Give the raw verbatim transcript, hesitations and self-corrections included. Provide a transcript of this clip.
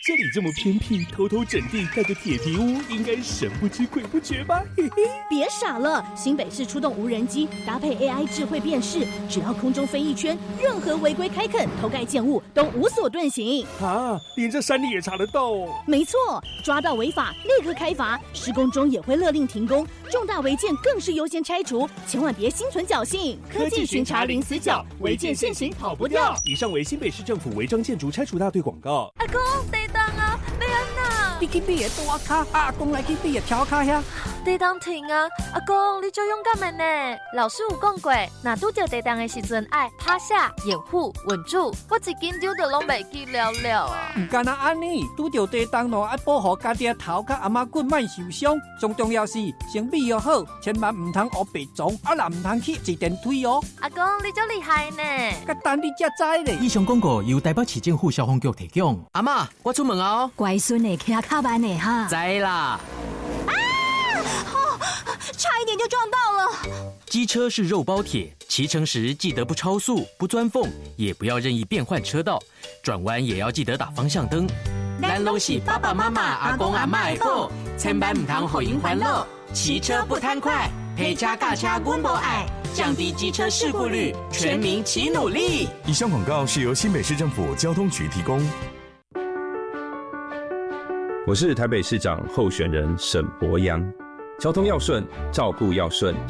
这里这么偏僻，偷偷整地盖个铁皮屋，应该神不知鬼不觉吧？嘿嘿， 别傻了，新北市出动无人机，搭配 A I 智慧辨识，只要空中飞一圈，任何违规开垦、偷盖建物都无所遁形。 啊，连这山里也查得到哦。 没错，抓到违法立刻开罚，施工中也会勒令停工，重大违建更是优先拆除，千万别心存侥幸。 科技巡查零死角，违建现行跑不掉。以上为新北市政府违章建筑拆除大队广告。 阿公，地动啊，要安那？ 你去你的大卡，阿公来去你的跳卡遐。 地动停啊！阿公，你足勇敢的呢。老师有讲过，若拄到地动的时阵，爱趴下、掩护、稳住。我一紧张就拢袂记了了啊！ 唔干那安尼，拄到地动咯，爱保护家己的头甲阿妈骨莫受伤。最重要是先备要好，千万唔通学白撞，啊若唔通去坐电梯哦。 阿公，你足厉害呢！ 甲等你才知咧。 以上广告由台北市政府消防局提供。阿嬷，我出门哦。 乖孙的骑卡班的哈。 知啦。 差一点就撞到了。 机车是肉包铁，骑乘时记得不超速、不钻缝，也不要任意变换车道，转弯也要记得打方向灯。咱拢是爸爸妈妈、阿公阿嬷的宝，千万唔通互因烦恼。骑车不贪快，陪车驾车阮无爱，降低机车事故率，全民齐努力。 以上广告是由新北市政府交通局提供。 我是台北市长候选人沈伯洋。交通要顺，照顾要顺。